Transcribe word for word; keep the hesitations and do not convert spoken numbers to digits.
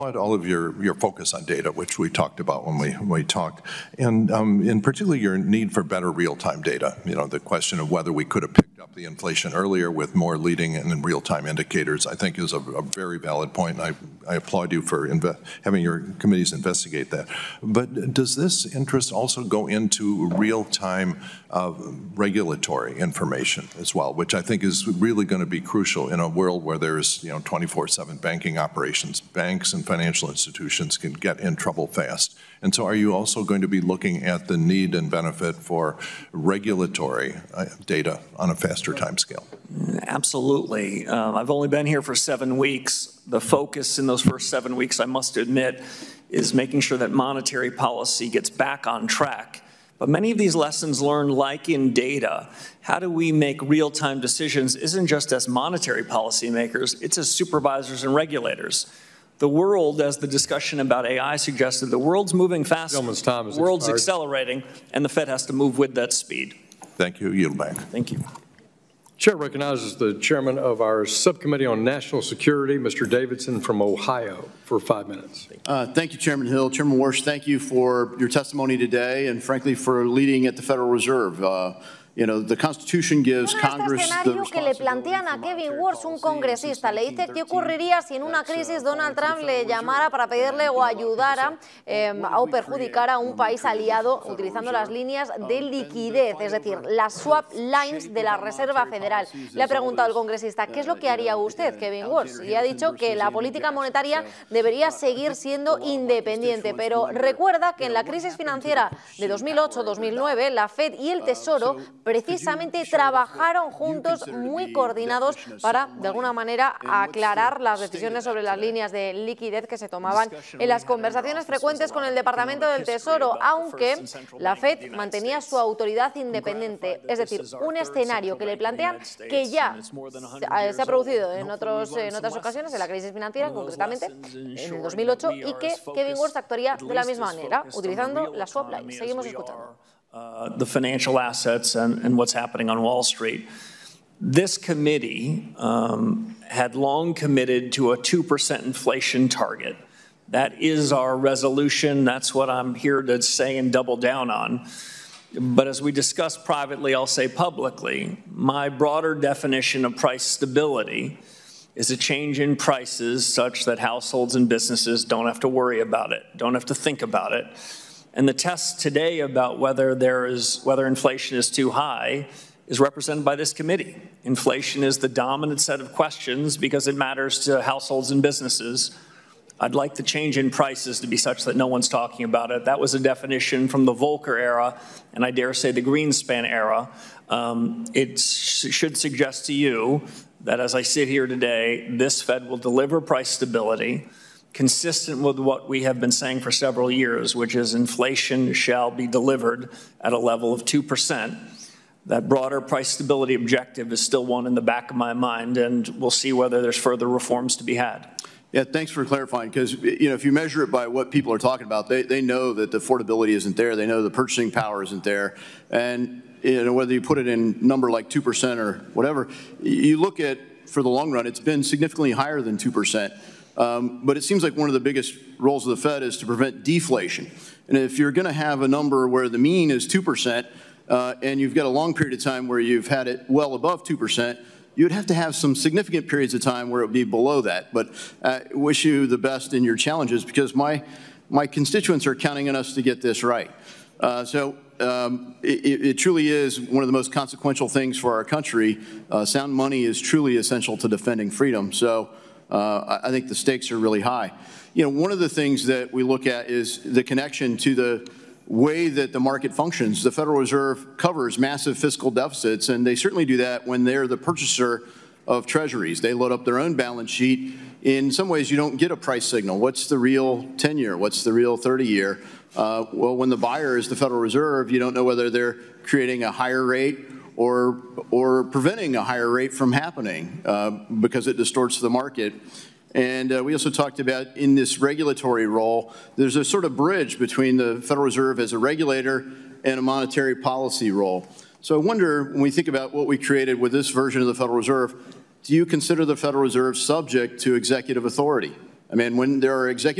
all of your, your focus on data, which we talked about when we, when we talked, and um, in particular your need for better real-time data. You know, the question of whether we could have picked up the inflation earlier with more leading and real-time indicators, I think is a, a very valid point, and I, I applaud you for having your committees investigate that. But does this interest also go into real-time uh, regulatory information as well, which I think is really going to be crucial in a world where there's, you know, twenty-four seven banking operations, banks and financial institutions can get in trouble fast. And so are you also going to be looking at the need and benefit for regulatory uh, data on a faster time scale? Absolutely. Um, I've only been here for seven weeks. The focus in those first seven weeks, I must admit, is making sure that monetary policy gets back on track. But many of these lessons learned, like in data, how do we make real-time decisions isn't just as monetary policymakers, it's as supervisors and regulators. The world, as the discussion about A I suggested, the world's moving fast, Gentleman's time is the world's expired. accelerating, and the Fed has to move with that speed. Thank you. Yield back. Thank you. Chair recognizes the chairman of our Subcommittee on National Security, Mister Davidson from Ohio, for five minutes. Uh, thank you, Chairman Hill. Chairman Warsh, thank you for your testimony today and, frankly, for leading at the Federal Reserve. Uh, You know, the Constitution gives Congress este escenario que le plantean a Kevin Warsh, un congresista, le dice qué ocurriría si en una crisis Donald Trump le llamara para pedirle o ayudara eh, o perjudicara a un país aliado utilizando las líneas de liquidez, es decir, las swap lines de la Reserva Federal. Le ha preguntado el congresista, ¿qué es lo que haría usted, Kevin Warsh? Y ha dicho que la política monetaria debería seguir siendo independiente, pero recuerda que en la crisis financiera de dos mil ocho dos mil nueve, la Fed y el Tesoro precisamente trabajaron juntos muy coordinados para, de alguna manera, aclarar las decisiones sobre las líneas de liquidez que se tomaban en las conversaciones frecuentes con el Departamento del Tesoro, aunque la Fed mantenía su autoridad independiente. Es decir, un escenario que le plantean que ya se ha producido en, otros, en otras ocasiones, en la crisis financiera, concretamente en el dos mil ocho, y que Kevin Warsh actuaría de la misma manera, utilizando las swap lines. Seguimos escuchando. Uh, the financial assets and, and what's happening on Wall Street. This committee um, had long committed to a two percent inflation target. That is our resolution. That's what I'm here to say and double down on. But as we discussed privately, I'll say publicly, my broader definition of price stability is a change in prices such that households and businesses don't have to worry about it, don't have to think about it. And the test today about whether there is whether inflation is too high is represented by this committee. Inflation is the dominant set of questions because it matters to households and businesses. I'd like the change in prices to be such that no one's talking about it. That was a definition from the Volcker era, and I dare say the Greenspan era. Um, it sh should suggest to you that as I sit here today, this Fed will deliver price stability consistent with what we have been saying for several years, which is inflation shall be delivered at a level of two percent. That broader price stability objective is still one in the back of my mind, and we'll see whether there's further reforms to be had. Yeah, thanks for clarifying, because, you know, if you measure it by what people are talking about, they, they know that the affordability isn't there, they know the purchasing power isn't there, and, you know, whether you put it in a number like two percent or whatever, you look at, for the long run, it's been significantly higher than two percent. Um, but it seems like one of the biggest roles of the Fed is to prevent deflation. And if you're going to have a number where the mean is two percent uh, and you've got a long period of time where you've had it well above two percent, you'd have to have some significant periods of time where it would be below that. But I wish you the best in your challenges, because my, my constituents are counting on us to get this right. Uh, so um, it, it truly is one of the most consequential things for our country. Uh, sound money is truly essential to defending freedom. So Uh, I think the stakes are really high. You know, one of the things that we look at is the connection to the way that the market functions. The Federal Reserve covers massive fiscal deficits, and they certainly do that when they're the purchaser of treasuries. They load up their own balance sheet. In some ways, you don't get a price signal. What's the real ten-year? What's the real thirty-year? Uh, well, when the buyer is the Federal Reserve, you don't know whether they're creating a higher rate or, or preventing a higher rate from happening uh, because it distorts the market. And uh, we also talked about, in this regulatory role, there's a sort of bridge between the Federal Reserve as a regulator and a monetary policy role. So I wonder, when we think about what we created with this version of the Federal Reserve, do you consider the Federal Reserve subject to executive authority? I mean, when there are executive